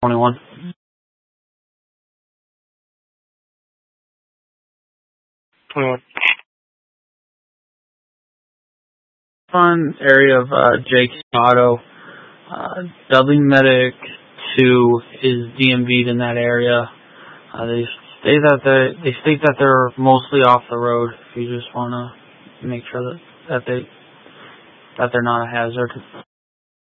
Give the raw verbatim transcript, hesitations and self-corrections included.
twenty-one. twenty-one. Fun area of uh, Jake's Auto. Uh, W Medic two is D M V'd in that area. Uh, they say that they they state that they're mostly off the road. If you just want to make sure that that they that they're not a hazard.